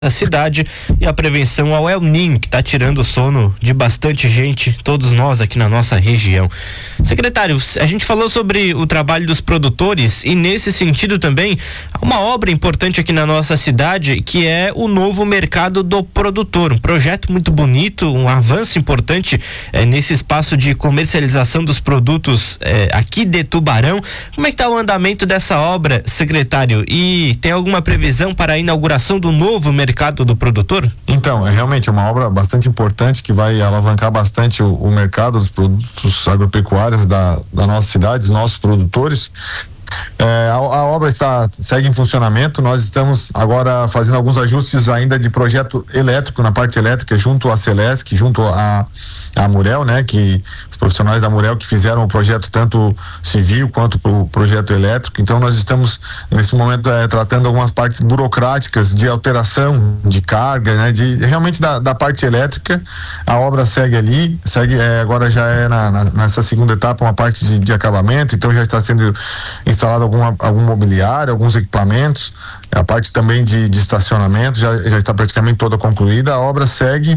da cidade e a prevenção ao El Niño, que está tirando o sono de bastante gente, todos nós aqui na nossa região. Secretário, a gente falou sobre o trabalho dos produtores e nesse sentido também há uma obra importante aqui na nossa cidade que é o novo mercado do produtor, um projeto muito bonito, um avanço importante nesse espaço de comercialização dos produtos aqui de Tubarão. Como é que está o andamento dessa obra, secretário? E tem alguma previsão para a inauguração do novo mercado do produtor? Então, realmente uma obra bastante importante que vai alavancar bastante o mercado dos produtos agropecuários da nossa cidade, dos nossos produtores. A obra segue em funcionamento. Nós estamos agora fazendo alguns ajustes ainda de projeto elétrico, na parte elétrica, junto à Celesc, junto à Murel, né? Que os profissionais da Murel que fizeram o projeto tanto civil quanto o projeto elétrico. Então nós estamos nesse momento tratando algumas partes burocráticas de alteração de carga, né? Realmente da parte elétrica. A obra segue ali, agora já nessa segunda etapa uma parte de acabamento, então já está sendo instalado algum mobiliário, alguns equipamentos, a parte também de estacionamento já está praticamente toda concluída. A obra segue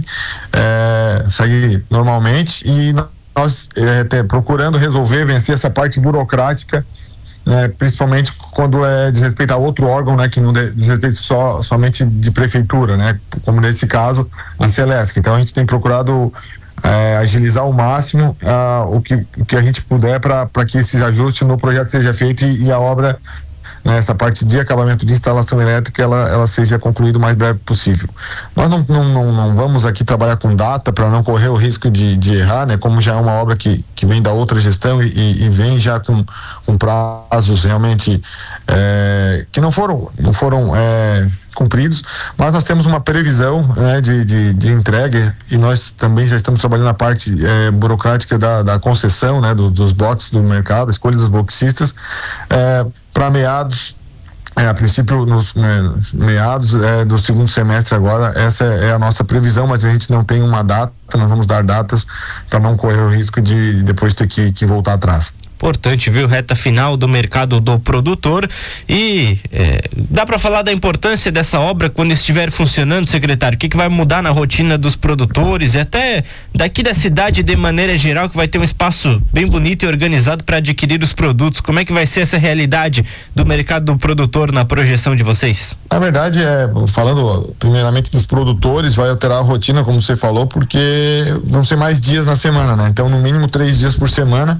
normalmente e nós procurando vencer essa parte burocrática, principalmente quando diz respeito a outro órgão, né, que não diz respeito somente de prefeitura, né, como nesse caso a Celesc. Então a gente tem procurado agilizar ao máximo o que a gente puder para que esse ajuste no projeto seja feito e a obra, essa parte de acabamento de instalação elétrica, ela seja concluída o mais breve possível. Nós não vamos aqui trabalhar com data para não correr o risco de errar, né? Como já é uma obra que vem da outra gestão e vem já com prazos realmente que não foram cumpridos, mas nós temos uma previsão, né, de entrega e nós também já estamos trabalhando na parte burocrática da concessão, né, dos boxes do mercado, a escolha dos boxistas para meados, a princípio nos meados do segundo semestre agora. Essa é a nossa previsão, mas a gente não tem uma data, nós vamos dar datas para não correr o risco de depois ter que voltar atrás. Importante, viu? Reta final do mercado do produtor e dá para falar da importância dessa obra quando estiver funcionando, secretário? O que vai mudar na rotina dos produtores e até daqui da cidade de maneira geral, que vai ter um espaço bem bonito e organizado para adquirir os produtos? Como é que vai ser essa realidade do mercado do produtor na projeção de vocês? Na verdade, falando primeiramente dos produtores, vai alterar a rotina, como você falou, porque vão ser mais dias na semana, né? Então, no mínimo 3 dias por semana.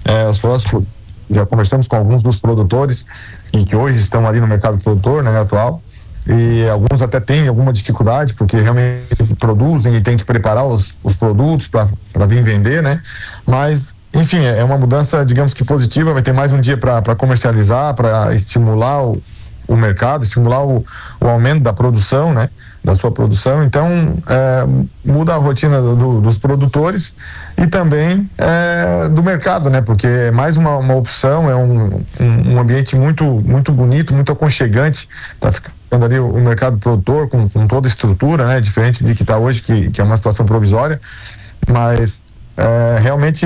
Já conversamos com alguns dos produtores e que hoje estão ali no mercado produtor, né, atual, e alguns até têm alguma dificuldade porque realmente produzem e tem que preparar os produtos para vir vender, né? Mas enfim, é uma mudança, digamos que positiva. Vai ter mais um dia para comercializar, para estimular o mercado, estimular o aumento da produção, né? Da sua produção. Então muda a rotina dos produtores e também do mercado, né? Porque é mais uma opção, é um ambiente muito, muito bonito, muito aconchegante. Tá ficando ali o mercado produtor com toda a estrutura, né? Diferente de que está hoje, que é uma situação provisória, mas realmente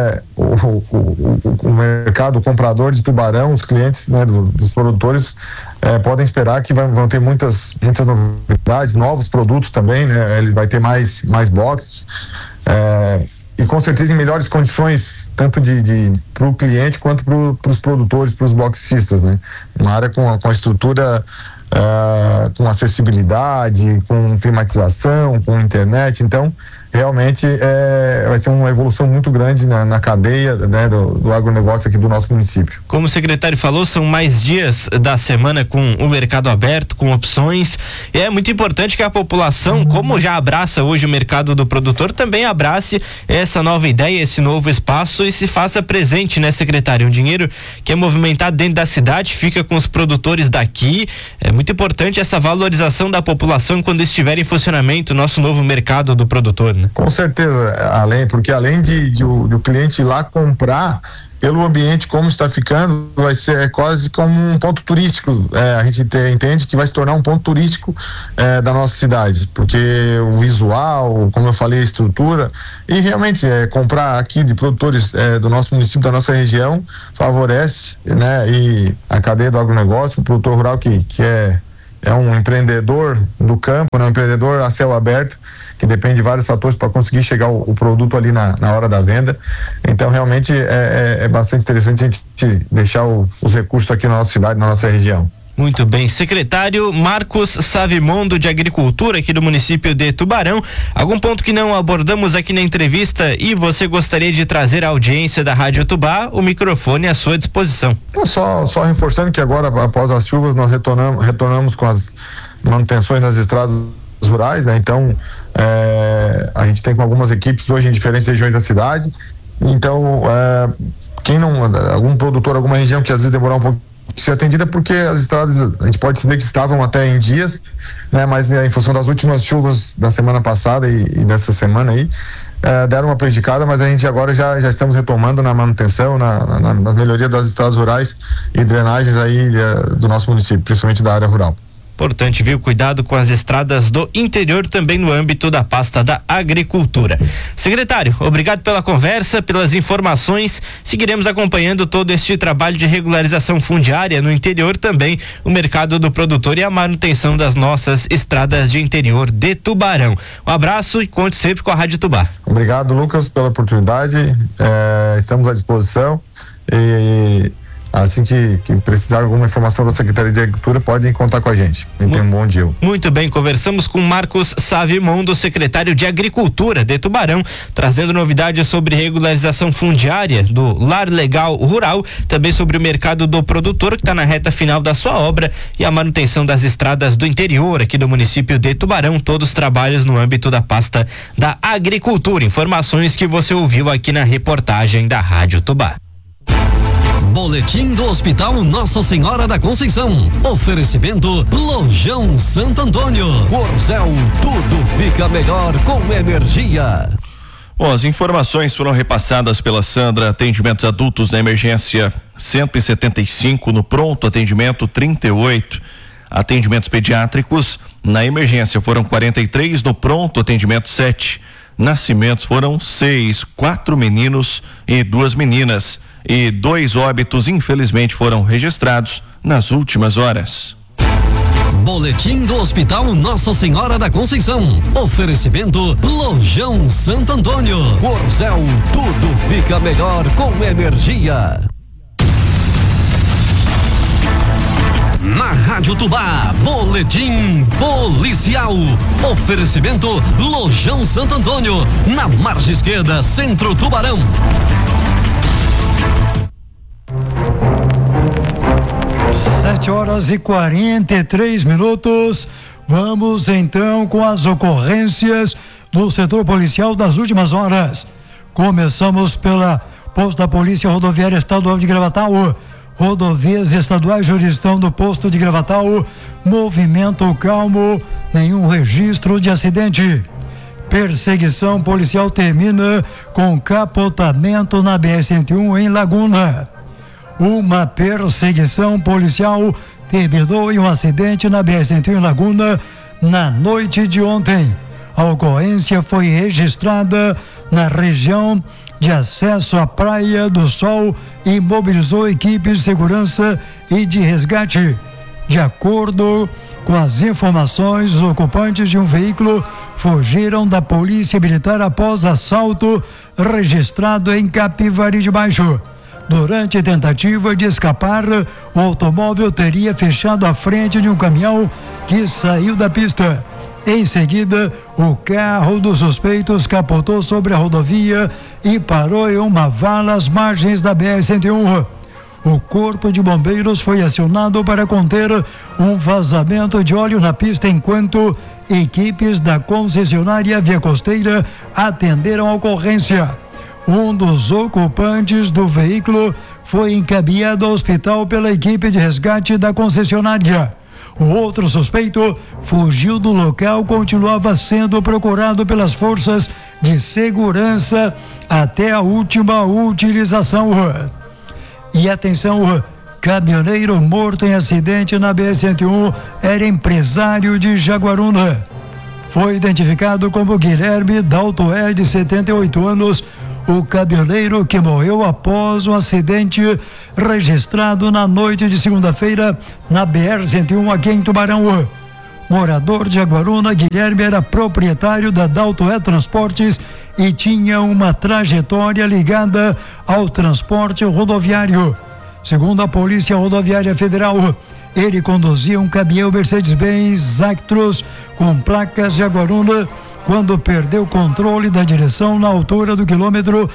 o mercado, o comprador de Tubarão, os clientes, né, dos produtores podem esperar que vão ter muitas novidades, novos produtos também, né? Ele vai ter mais boxes e com certeza em melhores condições, tanto para o cliente quanto para os produtores, para os boxistas, né? Uma área com a estrutura com acessibilidade, com climatização, com internet. Então realmente vai ser uma evolução muito grande na cadeia, né, do agronegócio aqui do nosso município. Como o secretário falou, são mais dias da semana com o mercado aberto, com opções, e é muito importante que a população, como já abraça hoje o mercado do produtor, também abrace essa nova ideia, esse novo espaço e se faça presente, né, secretário? Um dinheiro que é movimentado dentro da cidade, fica com os produtores daqui. É muito importante essa valorização da população quando estiver em funcionamento o nosso novo mercado do produtor, né? Com certeza, porque além de o cliente ir lá comprar, pelo ambiente como está ficando, vai ser quase como um ponto turístico. A gente entende que vai se tornar um ponto turístico da nossa cidade, porque o visual, como eu falei, a estrutura, e realmente comprar aqui de produtores do nosso município, da nossa região, favorece, né, e a cadeia do agronegócio, o produtor rural que é um empreendedor do campo, né? Um empreendedor a céu aberto, que depende de vários fatores para conseguir chegar o produto ali na hora da venda. Então, realmente é bastante interessante a gente deixar os recursos aqui na nossa cidade, na nossa região. Muito bem. Secretário Marcos Savimondo, de Agricultura, aqui do município de Tubarão. Algum ponto que não abordamos aqui na entrevista e você gostaria de trazer à audiência da Rádio Tubá? O microfone à sua disposição. Só reforçando que agora, após as chuvas, nós retornamos com as manutenções nas estradas rurais, né? Então, a gente tem com algumas equipes hoje em diferentes regiões da cidade. Então, algum produtor, alguma região que às vezes demorar um pouco ser atendida, porque as estradas, a gente pode dizer que estavam até em dias, né? Mas em função das últimas chuvas da semana passada e dessa semana aí, deram uma prejudicada, mas a gente agora já estamos retomando na manutenção, na melhoria das estradas rurais e drenagens aí do nosso município, principalmente da área rural. Importante, viu? Cuidado com as estradas do interior, também no âmbito da pasta da agricultura. Secretário, obrigado pela conversa, pelas informações. Seguiremos acompanhando todo este trabalho de regularização fundiária no interior, também o mercado do produtor e a manutenção das nossas estradas de interior de Tubarão. Um abraço e conte sempre com a Rádio Tubá. Obrigado, Lucas, pela oportunidade. Estamos à disposição e assim que precisar alguma informação da Secretaria de Agricultura, podem contar com a gente. Tenha um bom dia. Muito bem, conversamos com Marcos Savimondo, secretário de Agricultura de Tubarão, trazendo novidades sobre regularização fundiária do Lar Legal Rural, também sobre o mercado do produtor, que está na reta final da sua obra, e a manutenção das estradas do interior aqui do município de Tubarão, todos os trabalhos no âmbito da pasta da agricultura. Informações que você ouviu aqui na reportagem da Rádio Tubá. Boletim do Hospital Nossa Senhora da Conceição. Oferecimento Lojão Santo Antônio. Corzel, tudo fica melhor com energia. Bom, as informações foram repassadas pela Sandra. Atendimentos adultos na emergência 175, no pronto atendimento 38. Atendimentos pediátricos na emergência foram 43, no pronto atendimento 7. Nascimentos foram 6, 4 meninos e 2 meninas. E 2 óbitos, infelizmente, foram registrados nas últimas horas. Boletim do Hospital Nossa Senhora da Conceição. Oferecimento Lojão Santo Antônio. Corzel, tudo fica melhor com energia. Na Rádio Tubá, Boletim Policial. Oferecimento Lojão Santo Antônio, na margem esquerda, Centro Tubarão. 7h43. Vamos então com as ocorrências do setor policial das últimas horas. Começamos pela posto da Polícia Rodoviária Estadual de Gravatal. Rodovias estaduais, jurisdição do posto de Gravatal. Movimento calmo, nenhum registro de acidente. Perseguição policial termina com capotamento na BR-101 em Laguna. Uma perseguição policial terminou em um acidente na BR-101 em Laguna na noite de ontem. A ocorrência foi registrada na região de acesso à Praia do Sol e mobilizou equipes de segurança e de resgate. De acordo com as informações, os ocupantes de um veículo fugiram da polícia militar após assalto registrado em Capivari de Baixo. Durante a tentativa de escapar, o automóvel teria fechado a frente de um caminhão que saiu da pista. Em seguida, o carro dos suspeitos capotou sobre a rodovia e parou em uma vala às margens da BR-101. O corpo de bombeiros foi acionado para conter um vazamento de óleo na pista, enquanto equipes da concessionária Via Costeira atenderam a ocorrência. Um dos ocupantes do veículo foi encaminhado ao hospital pela equipe de resgate da concessionária. O outro suspeito fugiu do local, continuava sendo procurado pelas forças de segurança até a última utilização. E atenção, caminhoneiro morto em acidente na BR-101 era empresário de Jaguaruna. Foi identificado como Guilherme Daltoé, de 78 anos, o cabeleireiro que morreu após um acidente registrado na noite de segunda-feira na BR-101 aqui em Tubarão. Morador de Jaguaruna, Guilherme era proprietário da Daltoé Transportes e tinha uma trajetória ligada ao transporte rodoviário. Segundo a Polícia Rodoviária Federal, ele conduzia um caminhão Mercedes-Benz Actros com placas de Jaguaruna quando perdeu o controle da direção na altura do quilômetro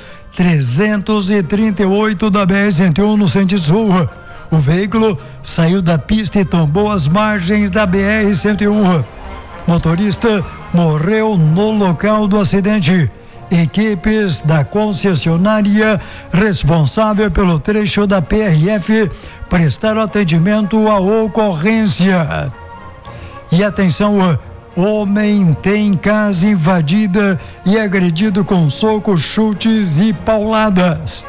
338 da BR-101 no sentido sul. O veículo saiu da pista e tombou as margens da BR-101. Motorista morreu no local do acidente. Equipes da concessionária responsável pelo trecho da PRF prestaram atendimento à ocorrência. E atenção, homem tem casa invadida e agredido com socos, chutes e pauladas.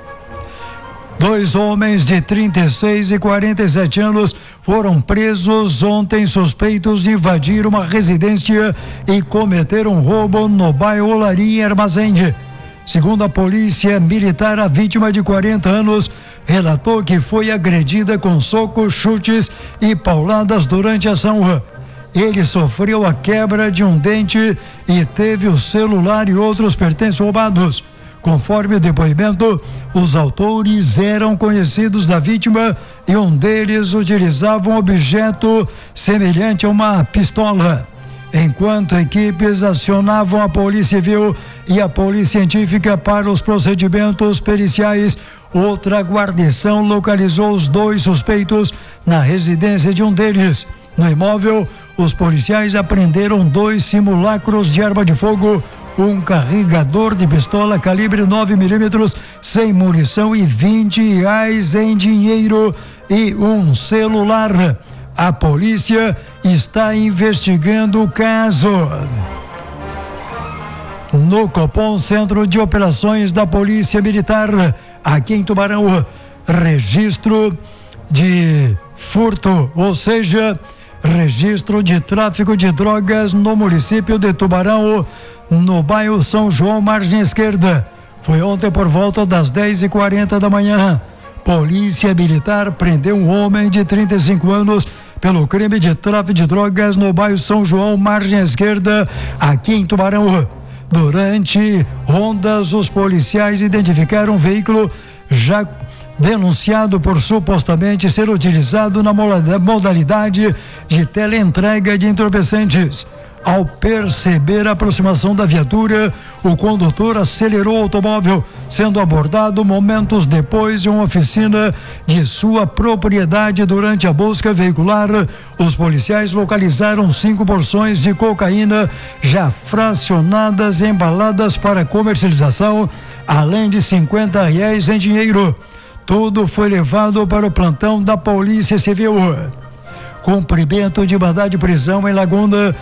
2 homens de 36 e 47 anos foram presos ontem suspeitos de invadir uma residência e cometer um roubo no bairro Olaria Armazém. Segundo a polícia militar, a vítima de 40 anos relatou que foi agredida com socos, chutes e pauladas durante a ação. Ele sofreu a quebra de um dente e teve o celular e outros pertences roubados. Conforme o depoimento, os autores eram conhecidos da vítima e um deles utilizava um objeto semelhante a uma pistola. Enquanto equipes acionavam a Polícia Civil e a Polícia Científica para os procedimentos periciais, outra guarnição localizou os 2 suspeitos na residência de um deles. No imóvel, os policiais apreenderam 2 simulacros de arma de fogo, um carregador de pistola calibre 9mm sem munição e R$20 em dinheiro e um celular. A polícia está investigando o caso. No Copom, Centro de Operações da Polícia Militar, aqui em Tubarão, registro de furto, ou seja, registro de tráfico de drogas no município de Tubarão, no bairro São João, margem esquerda. Foi ontem por volta das 10h40 da manhã. Polícia Militar prendeu um homem de 35 anos pelo crime de tráfico de drogas no bairro São João, margem esquerda, aqui em Tubarão. Durante rondas, os policiais identificaram um veículo já denunciado por supostamente ser utilizado na modalidade de teleentrega de entorpecentes. Ao perceber a aproximação da viatura, o condutor acelerou o automóvel, sendo abordado momentos depois em uma oficina de sua propriedade. Durante a busca veicular, os policiais localizaram 5 porções de cocaína já fracionadas e embaladas para comercialização, além de R$50 em dinheiro. Tudo foi levado para o plantão da Polícia Civil. Cumprimento de mandado de prisão em Laguna,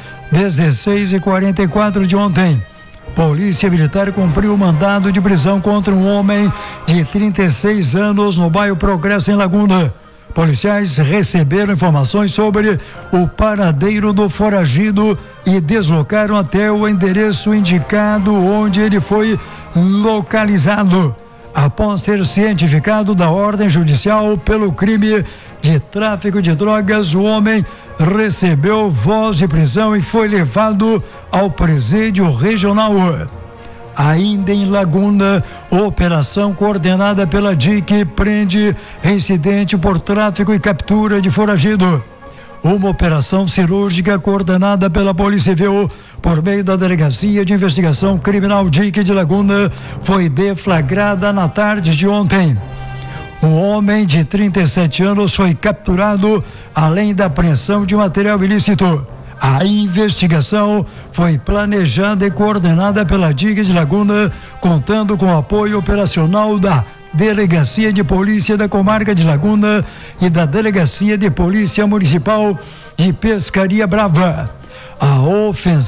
16h44 de ontem. Polícia Militar cumpriu o mandado de prisão contra um homem de 36 anos no bairro Progresso, em Laguna. Policiais receberam informações sobre o paradeiro do foragido e deslocaram até o endereço indicado, onde ele foi localizado. Após ser cientificado da ordem judicial pelo crime de tráfico de drogas, o homem recebeu voz de prisão e foi levado ao presídio regional. Ainda em Laguna, operação coordenada pela DIC prende reincidente por tráfico e captura de foragido. Uma operação cirúrgica coordenada pela Polícia Civil por meio da Delegacia de Investigação Criminal DIC de Laguna foi deflagrada na tarde de ontem. Um homem de 37 anos foi capturado, além da apreensão de material ilícito. A investigação foi planejada e coordenada pela DIC de Laguna, contando com o apoio operacional da Delegacia de Polícia da Comarca de Laguna e da Delegacia de Polícia Municipal de Pescaria Brava. A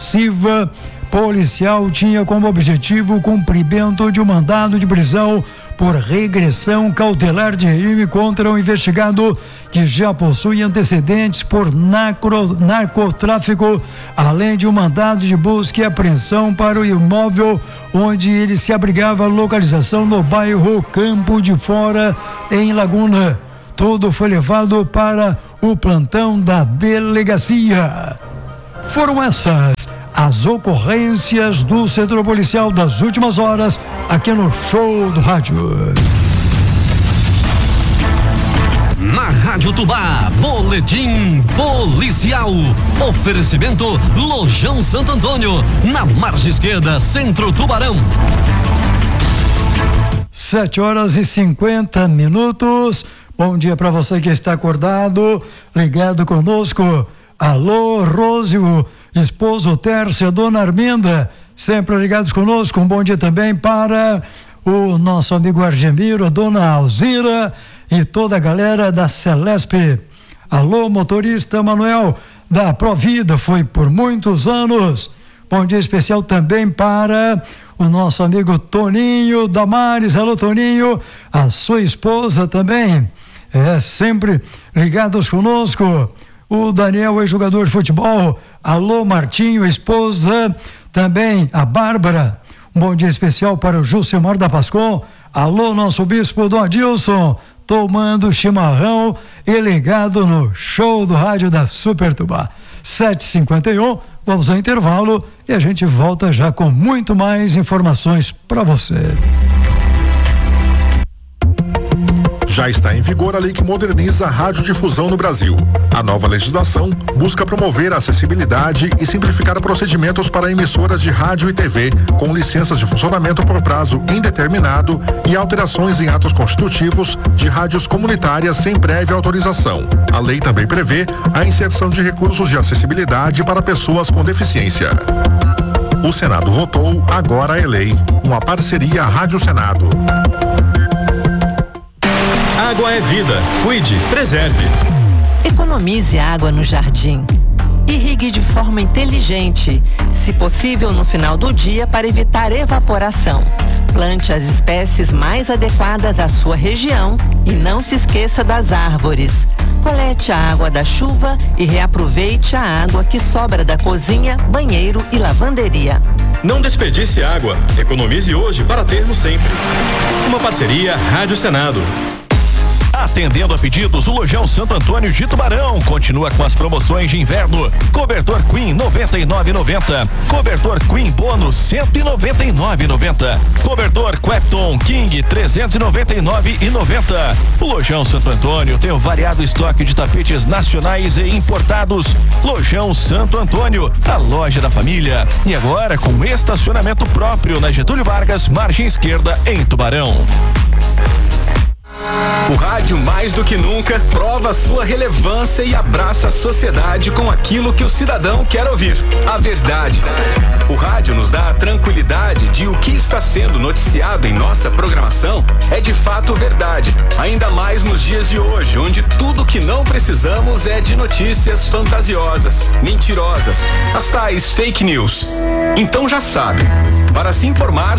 ofensiva policial tinha como objetivo o cumprimento de um mandado de prisão por regressão cautelar de regime contra um investigado que já possui antecedentes por narcotráfico, além de um mandado de busca e apreensão para o imóvel onde ele se abrigava, localização no bairro Campo de Fora, em Laguna. Tudo foi levado para o plantão da delegacia. Foram essas as ocorrências do setor policial das últimas horas aqui no Show do Rádio. Na Rádio Tubá, boletim policial. Oferecimento Lojão Santo Antônio, na margem esquerda, Centro Tubarão. 7h50. Bom dia para você que está acordado, ligado conosco. Alô, Rósio, esposo Tércia, dona Arminda, sempre ligados conosco. Um bom dia também para o nosso amigo Argemiro, a dona Alzira e toda a galera da Celesp. Alô, motorista Manuel da Provida, foi por muitos anos. Bom dia especial também para o nosso amigo Toninho Damares. Alô, Toninho, a sua esposa também, sempre ligados conosco. O Daniel é jogador de futebol. Alô, Martinho, esposa também, a Bárbara. Um bom dia especial para o Jucimar da Pascon. Alô, nosso bispo Dom Adilson, tomando chimarrão e ligado no Show do Rádio da Super Tubá. 7h51, vamos ao intervalo e a gente volta já com muito mais informações para você. Já está em vigor a lei que moderniza a radiodifusão no Brasil. A nova legislação busca promover a acessibilidade e simplificar procedimentos para emissoras de rádio e TV com licenças de funcionamento por prazo indeterminado e alterações em atos constitutivos de rádios comunitárias sem prévia autorização. A lei também prevê a inserção de recursos de acessibilidade para pessoas com deficiência. O Senado votou, agora é lei. Uma parceria Rádio Senado. Água é vida. Cuide, preserve. Economize água no jardim. Irrigue de forma inteligente, se possível no final do dia para evitar evaporação. Plante as espécies mais adequadas à sua região e não se esqueça das árvores. Colete a água da chuva e reaproveite a água que sobra da cozinha, banheiro e lavanderia. Não desperdice água. Economize hoje para termos sempre. Uma parceria Rádio Senado. Atendendo a pedidos, o Lojão Santo Antônio de Tubarão continua com as promoções de inverno. Cobertor Queen 99,90. Cobertor Queen Bônus 199,90. Cobertor Quepton King 399,90. O Lojão Santo Antônio tem um variado estoque de tapetes nacionais e importados. Lojão Santo Antônio, a loja da família. E agora com estacionamento próprio na Getúlio Vargas, margem esquerda, em Tubarão. O rádio, mais do que nunca, prova sua relevância e abraça a sociedade com aquilo que o cidadão quer ouvir: a verdade. O rádio nos dá a tranquilidade de o que está sendo noticiado em nossa programação é de fato verdade, ainda mais nos dias de hoje, onde tudo que não precisamos é de notícias fantasiosas, mentirosas, as tais fake news. Então já sabe, para se informar